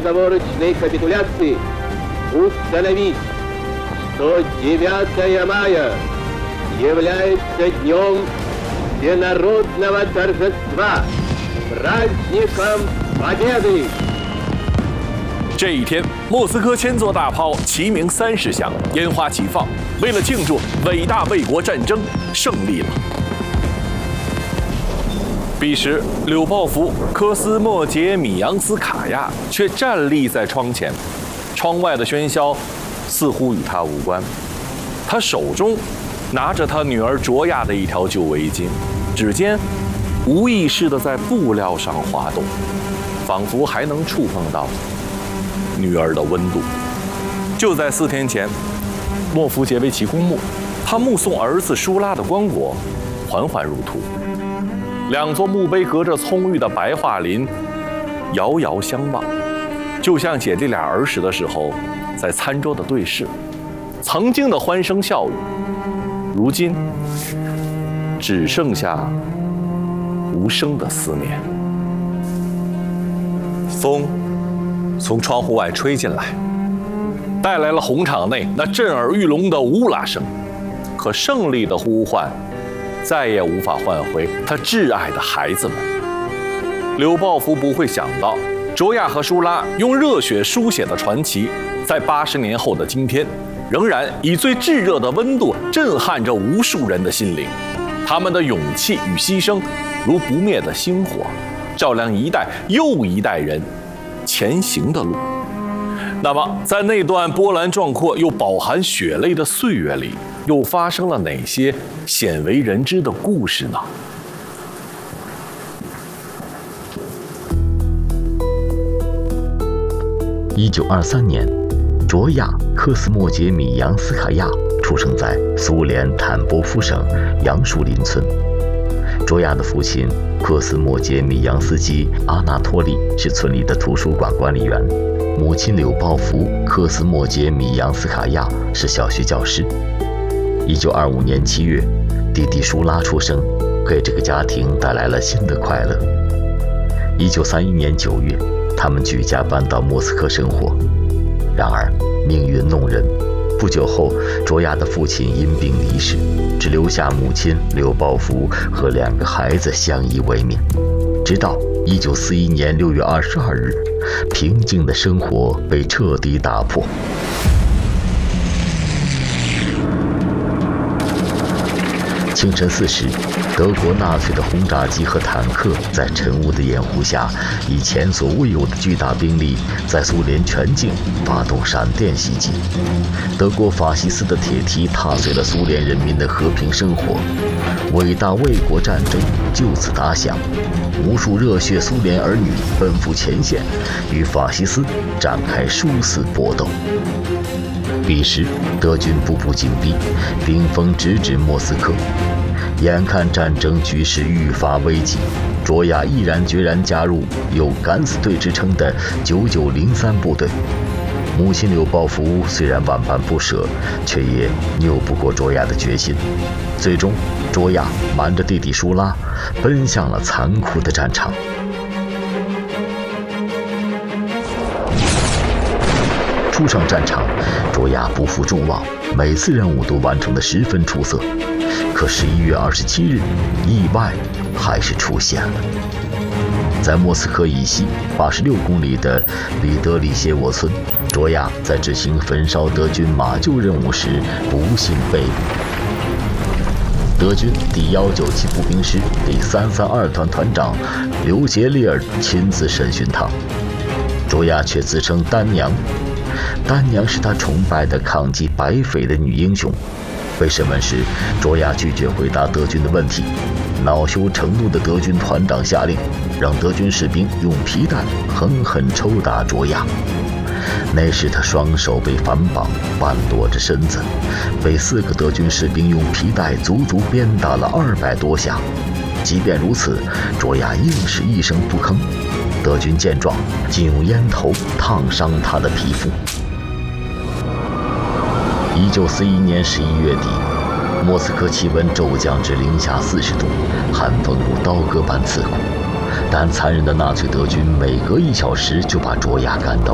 безоговорочной капитуляции установить, что 9 мая является днем всенародного торжества, праздником Победы. 这一天，莫斯科千座大炮齐鸣30响，烟花齐放，为了庆祝伟大卫国战争胜利了。彼时，柳鲍夫、科斯莫杰米扬斯卡娅却站立在窗前，窗外的喧嚣似乎与他无关。他手中拿着他女儿卓娅的一条旧围巾，指尖无意识地在布料上滑动，仿佛还能触碰到女儿的温度。就在4天前，莫夫杰维奇公墓，他目送儿子舒拉的棺椁缓缓入土。2座墓碑隔着葱郁的白桦林，遥遥相望，就像姐弟俩儿时的时候在餐桌的对视，曾经的欢声笑语，如今只剩下无声的思念。风从窗户外吹进来，带来了红场内那震耳欲聋的乌拉声。可胜利的呼唤再也无法唤回他挚爱的孩子们。柳鲍夫不会想到，卓娅和舒拉用热血书写的传奇，在80年后的今天，仍然以最炙热的温度震撼着无数人的心灵。他们的勇气与牺牲，如不灭的星火，照亮一代又一代人前行的路。那么，在那段波澜壮阔又饱含血泪的岁月里，又发生了哪些鲜为人知的故事呢 ？1923年，卓娅·科斯莫杰米扬斯卡娅出生在苏联坦波夫省杨树林村。卓娅的父亲科斯莫杰米扬斯基·阿纳托利是村里的图书馆管理员，母亲柳鲍夫·科斯莫杰米扬斯卡娅是小学教师。1925年7月，弟弟舒拉出生，给这个家庭带来了新的快乐。1931年9月，他们举家搬到莫斯科生活。然而，命运弄人，不久后，卓娅的父亲因病离世，只留下母亲柳鲍夫和2个孩子相依为命。直到1941年6月22日，平静的生活被彻底打破。清晨4时，德国纳粹的轰炸机和坦克在晨雾的掩护下，以前所未有的巨大兵力，在苏联全境发动闪电袭击。德国法西斯的铁蹄踏碎了苏联人民的和平生活，伟大卫国战争就此打响。无数热血苏联儿女奔赴前线，与法西斯展开殊死搏斗。彼时，德军步步紧逼，兵锋直指莫斯科。眼看战争局势愈发危急，卓娅毅然决然加入有“敢死队”之称的9903部队。母亲柳鲍夫虽然万般不舍，却也拗不过卓娅的决心。最终，卓娅瞒着弟弟舒拉，奔向了残酷的战场。初上战场，卓娅不负众望，每次任务都完成得十分出色。可11月27日，意外还是出现了。在莫斯科以西86公里的彼得里谢沃村，卓娅在执行焚烧德军马厩任务时不幸被捕。德军第197步兵师第332团团长刘杰利尔亲自审讯他，卓娅却自称丹娘。丹娘是他崇拜的抗击白匪的女英雄。被审问时，卓娅拒绝回答德军的问题。恼羞成怒的德军团长下令，让德军士兵用皮带狠狠抽打卓娅。那时他双手被反绑，半裸着身子，被4个德军士兵用皮带足足鞭打了200多下。即便如此，卓娅硬是一声不吭。德军见状，竟用烟头烫伤他的皮肤。1941年11月底，莫斯科气温骤降至零下40度，寒风如刀割般刺骨。但残忍的纳粹德军每隔1小时就把卓娅赶到